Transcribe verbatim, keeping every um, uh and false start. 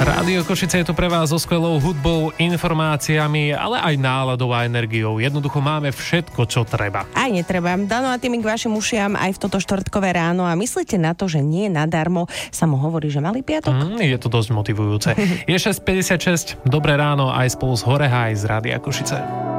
Rádio Košice je tu pre vás so skvelou hudbou, informáciami, ale aj náladou a energiou. Jednoducho máme všetko, čo treba. Aj netreba. Dano a tým k vašim ušiam aj v toto štvrtkové ráno a myslíte na to, že nie nadarmo sa mu hovorí, že malý piatok? Mm, je to dosť motivujúce. Je šesť päťdesiatšesť, dobré ráno aj spolu s Horehaj z Rádia Košice.